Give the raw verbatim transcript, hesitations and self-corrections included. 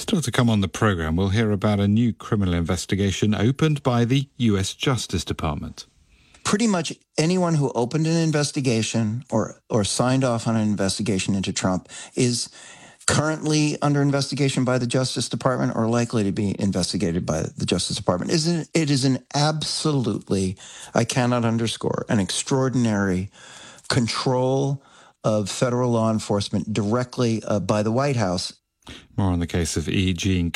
Still to come on the programme, we'll hear about a new criminal investigation opened by the U S Justice Department. Pretty much anyone who opened an investigation or or signed off on an investigation into Trump is currently under investigation by the Justice Department or likely to be investigated by the Justice Department. It is an absolutely, I cannot underscore, an extraordinary control of federal law enforcement directly uh, by the White House. More on the case of E. Jean